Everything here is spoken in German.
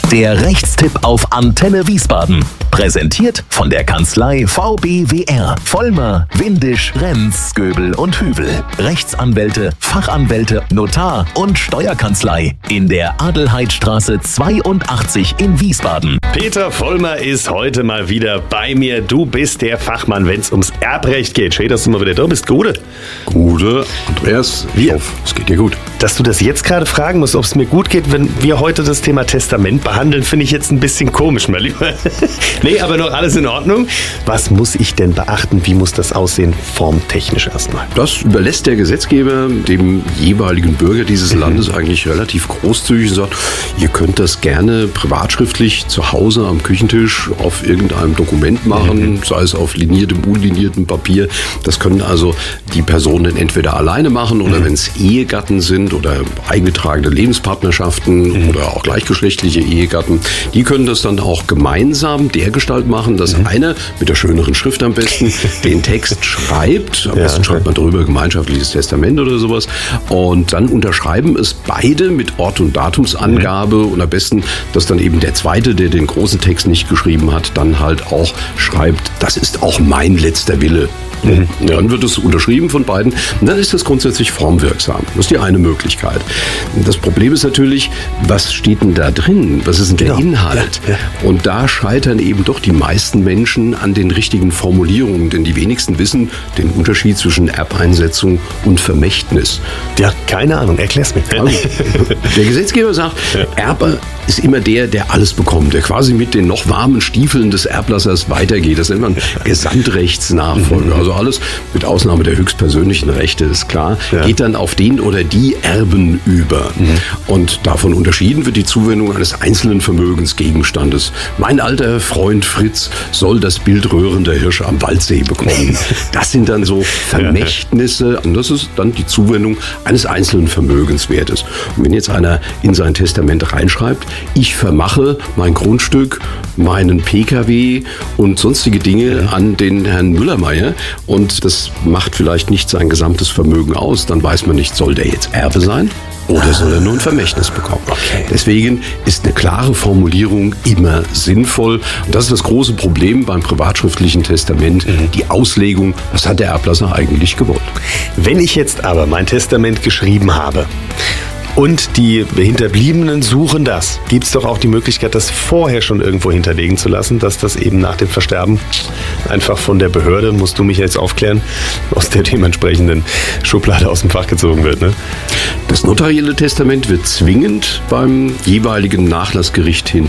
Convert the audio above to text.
Der Rechtstipp auf Antenne Wiesbaden. Präsentiert von der Kanzlei VBWR. Vollmer, Windisch, Renz, Göbel und Hübel. Rechtsanwälte, Fachanwälte, Notar und Steuerkanzlei. In der Adelheidstraße 82 in Wiesbaden. Peter Vollmer ist heute mal wieder bei mir. Du bist der Fachmann, wenn es ums Erbrecht geht. Schön, dass du mal wieder da bist. Gute. Gute, Andreas. Ich hoffe, es geht dir gut. Dass du das jetzt gerade fragen musst, ob es mir gut geht, wenn wir heute das Thema Testament behandeln, finde ich jetzt ein bisschen komisch, mein Lieber. Nee, aber noch alles in Ordnung. Was muss ich denn beachten? Wie muss das aussehen, formtechnisch erstmal? Das überlässt der Gesetzgeber dem jeweiligen Bürger dieses Landes eigentlich relativ großzügig und sagt, ihr könnt das gerne privatschriftlich zu Hause am Küchentisch auf irgendeinem Dokument machen, sei es auf liniertem, unliniertem Papier. Das können also die Personen entweder alleine machen oder wenn es Ehegatten sind oder eingetragene Lebenspartnerschaften oder auch gleichgeschlechtliche Ehegatten, die können das dann auch gemeinsam dergestalt machen, dass einer mit der schöneren Schrift am besten den Text schreibt. Am besten schreibt man darüber gemeinschaftliches Testament oder sowas. Und dann unterschreiben es beide mit Ort- und Datumsangabe und am besten, dass dann eben der Zweite, der den großen Text nicht geschrieben hat, dann halt auch schreibt, das ist auch mein letzter Wille. Dann wird es unterschrieben von beiden und dann ist das grundsätzlich formwirksam. Das ist die eine Möglichkeit. Das Problem ist natürlich, was steht denn da drin? Was ist denn der Inhalt? Ja. Und da scheitern eben doch die meisten Menschen an den richtigen Formulierungen, denn die wenigsten wissen den Unterschied zwischen Erbeinsetzung und Vermächtnis. Ja, keine Ahnung, erklär's mir. Also, der Gesetzgeber sagt, Erbe ist immer der alles bekommt, der quasi mit den noch warmen Stiefeln des Erblassers weitergeht. Das nennt man Gesamtrechtsnachfolger. Also alles, mit Ausnahme der höchstpersönlichen Rechte, ist klar, geht dann auf den oder die Erben über. Und davon unterschieden wird die Zuwendung eines einzelnen Vermögensgegenstandes. Mein alter Freund Fritz soll das Bild röhrender Hirsche am Waldsee bekommen. Das sind dann so Vermächtnisse und das ist dann die Zuwendung eines einzelnen Vermögenswertes. Und wenn jetzt einer in sein Testament reinschreibt, ich vermache mein Grundstück, meinen PKW und sonstige Dinge an den Herrn Müllermeier und das macht vielleicht nicht sein gesamtes Vermögen aus, dann weiß man nicht, soll der jetzt Erbe sein oder soll er nur ein Vermächtnis bekommen. Okay. Deswegen ist eine klare Formulierung immer sinnvoll und das ist das große Problem beim privatschriftlichen Testament, die Auslegung, was hat der Erblasser eigentlich gewollt. Wenn ich jetzt aber mein Testament geschrieben habe, und die Hinterbliebenen suchen das. Gibt es doch auch die Möglichkeit, das vorher schon irgendwo hinterlegen zu lassen, dass das eben nach dem Versterben einfach von der Behörde, musst du mich jetzt aufklären, aus der dementsprechenden Schublade aus dem Fach gezogen wird. Ne? Das notarielle Testament wird zwingend beim jeweiligen Nachlassgericht